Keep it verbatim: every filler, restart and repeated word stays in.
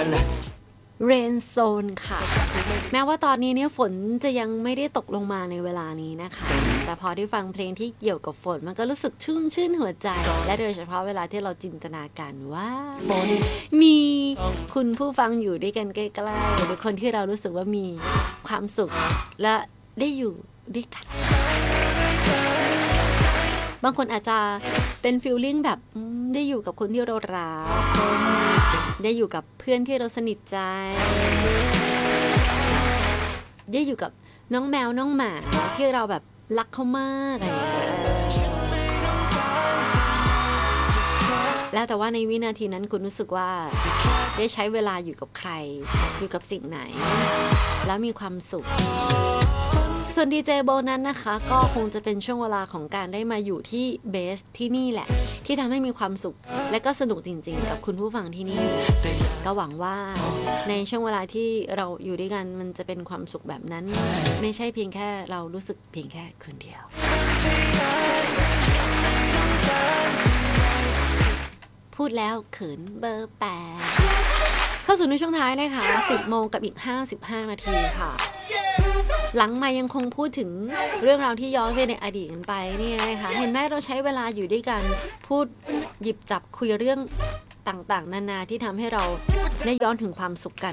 เรนโซนค่ะแม้ว่าตอนนี้เนี่ยฝนจะยังไม่ได้ตกลงมาในเวลานี้นะคะแต่พอได้ฟังเพลงที่เกี่ยวกับฝนมันก็รู้สึกชุ่มชื่นหัวใจและโดยเฉพาะเวลาที่เราจินตนาการว่ามีคุณผู้ฟังอยู่ด้วยกันใกล้ๆหรือคนที่เรารู้สึกว่ามีความสุขและได้อยู่ด้วยกันบางคนอาจจะเป็นฟีลลิ่งแบบได้อยู่กับคนที่เรารักได้อยู่กับเพื่อนที่เราสนิทใจได้อยู่กับน้องแมวน้องหมาที่เราแบบรักเขามากอะไรอย่างเงี้ยแล้วแต่ว่าในวินาทีนั้นคุณรู้สึกว่าได้ใช้เวลาอยู่กับใครอยู่กับสิ่งไหนแล้วมีความสุขส่วนดีเจโบนั้นนะคะก็คงจะเป็นช่วงเวลาของการได้มาอยู่ที่เบสที่นี่แหละที่ทำให้มีความสุขและก็สนุกจริงๆกับคุณผู้ฟังที่นี่ก็หวังว่าในช่วงเวลาที่เราอยู่ด้วยกันมันจะเป็นความสุขแบบนั้นไม่ใช่เพียงแค่เรารู้สึกเพียงแค่คนเดียวพูดแล้วเขินเบอร์แปดเข้าสู่ในช่วงท้ายนะคะสิบโมงกับอีกห้าสิบห้านาทีค่ะหลังมายังคงพูดถึงเรื่องราวที่ย้อนไปในอดีตกันไปเนี่ยนะคะเห็นไหมเราใช้เวลาอยู่ด้วยกันพูดหยิบจับคุยเรื่องต่างๆนานาที่ทำให้เราได้ย้อนถึงความสุขกัน